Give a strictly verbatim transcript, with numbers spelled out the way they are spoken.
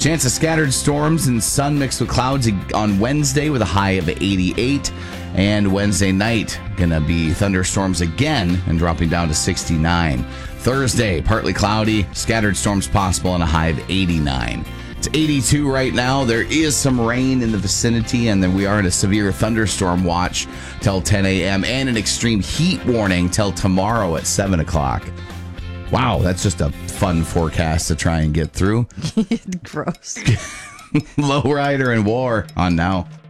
Chance of scattered storms and sun mixed with clouds on Wednesday with a high of eighty-eight. And Wednesday night, going to be thunderstorms again and dropping down to sixty-nine. Thursday, partly cloudy, scattered storms possible and a high of eighty-nine. It's eighty-two right now. There is some rain in the vicinity, and then we are in a severe thunderstorm watch till ten a.m. and an extreme heat warning till tomorrow at seven o'clock. Wow, that's just a fun forecast to try and get through. Gross. Lowrider and War on now.